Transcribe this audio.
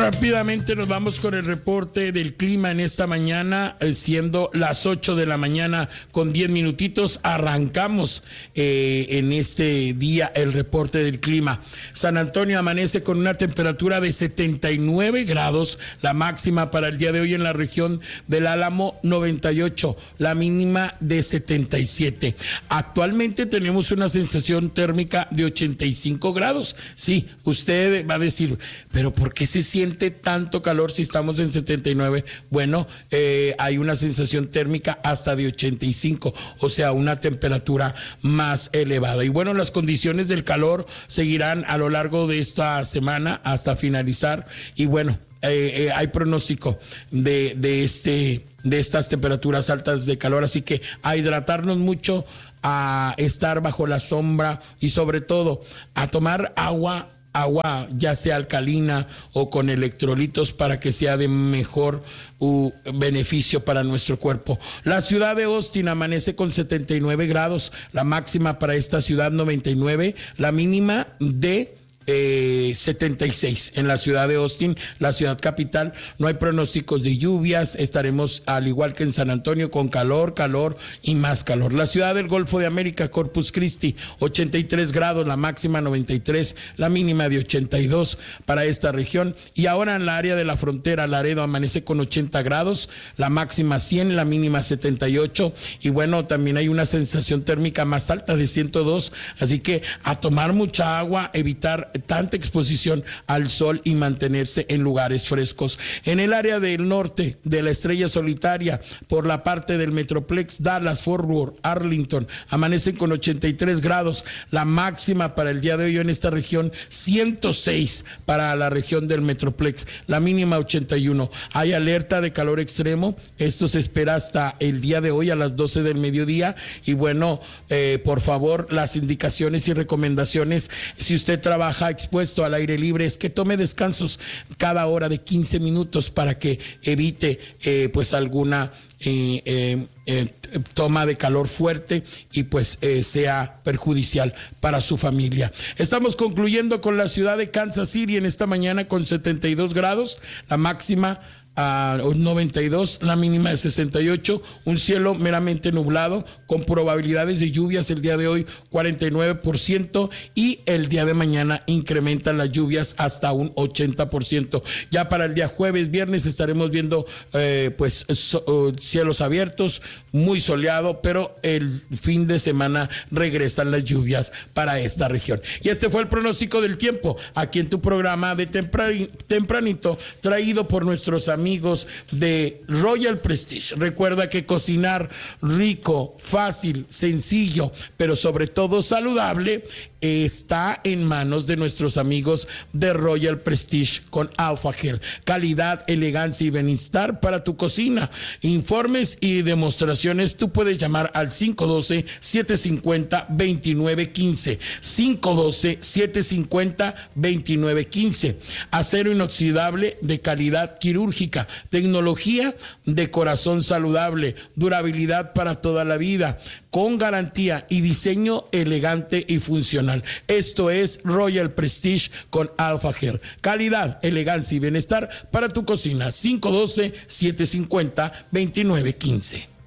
Rápidamente nos vamos con el reporte del clima en esta mañana, siendo las 8 de la mañana con 10 minutitos. Arrancamos en este día el reporte del clima. San Antonio amanece con una temperatura de 79 grados, la máxima para el día de hoy en la región del Álamo 98, la mínima de 77. Actualmente tenemos una sensación térmica de 85 grados. Sí, usted va a decir, pero ¿por qué se siente tanto calor si estamos en 79? Bueno, hay una sensación térmica hasta de 85, o sea, una temperatura más elevada. Y bueno, las condiciones del calor seguirán a lo largo de esta semana hasta finalizar. Y bueno, hay pronóstico de estas temperaturas altas de calor, así que a hidratarnos mucho, a estar bajo la sombra y sobre todo a tomar agua ya sea alcalina o con electrolitos para que sea de mejor beneficio para nuestro cuerpo. La ciudad de Austin amanece con 79 grados, la máxima para esta ciudad 99, la mínima de 76 en la ciudad de Austin, la ciudad capital. No hay pronósticos de lluvias, estaremos al igual que en San Antonio con calor y más calor. La ciudad del Golfo de América, Corpus Christi, 83 grados, la máxima 93, la mínima de 82 para esta región. Y ahora en la área de la frontera, Laredo amanece con 80 grados, la máxima 100, la mínima 78. Y bueno, también hay una sensación térmica más alta de 102, así que a tomar mucha agua, evitar tanta exposición al sol y mantenerse en lugares frescos. En el área del norte de la Estrella Solitaria, por la parte del Metroplex, Dallas, Fort Worth, Arlington, amanecen con 83 grados, la máxima para el día de hoy en esta región 106 para la región del Metroplex, la mínima 81. Hay alerta de calor extremo, esto se espera hasta el día de hoy a las 12 del mediodía. Y bueno, por favor, las indicaciones y recomendaciones, si usted trabaja expuesto al aire libre, es que tome descansos cada hora de 15 minutos para que evite pues alguna toma de calor fuerte y pues sea perjudicial para su familia. Estamos concluyendo con la ciudad de Kansas City en esta mañana con 72 grados, la máxima a 92, la mínima de 68, un cielo meramente nublado con probabilidades de lluvias el día de hoy 49% y el día de mañana incrementan las lluvias hasta un 80%. Ya para el día jueves, viernes estaremos viendo cielos abiertos, muy soleado, pero el fin de semana regresan las lluvias para esta región. Y este fue el pronóstico del tiempo aquí en tu programa de tempranito, traído por nuestros amigos de Royal Prestige. Recuerda que cocinar rico, fácil, sencillo, pero sobre todo saludable, está en manos de nuestros amigos de Royal Prestige con Alpha Gel. Calidad, elegancia y bienestar para tu cocina. Informes y demostraciones tú puedes llamar al 512-750-2915. 512-750-2915. Acero inoxidable de calidad quirúrgica. Tecnología de corazón saludable. Durabilidad para toda la vida. Con garantía y diseño elegante y funcional. Esto es Royal Prestige con Alpha Gel. Calidad, elegancia y bienestar para tu cocina. 512-750-2915.